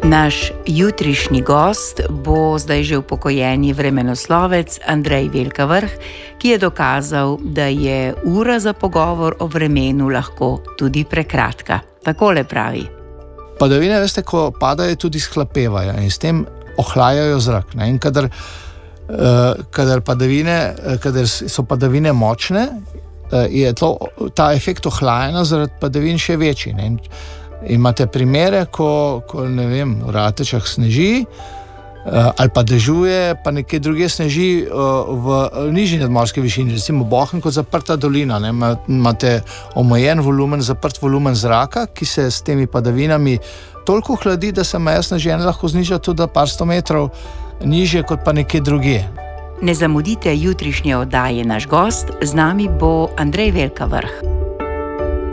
Naš jutrišnji gost bo zdaj že upokojeni vremenoslovec Andrej Velka Vrh, ki je dokazal, da je ura za pogovor o vremenu lahko tudi prekratka. Takole pravi. Padavine, veste, ko padajo, tudi shlapevajo in s tem ohlajajo zrak. Ne? In kadar so padavine močne, je ta efekt ohlajanja zaradi padavin še večji. Ne? Imate primere, ko ne vem, v Ratečah sneži ali pa dežuje, pa nekje druge sneži v nižji nadmorski višini, recimo Bohinj kot zaprta dolina. Ne? Imate omejen volumen, zaprt volumen zraka, ki se s temi padavinami toliko hladi, da se meja sneženja lahko zniža tudi par 100 metrov nižje kot pa nekje drugje. Ne zamudite jutrišnje oddaje Naš gost, z nami bo Andrej Velka Vrh.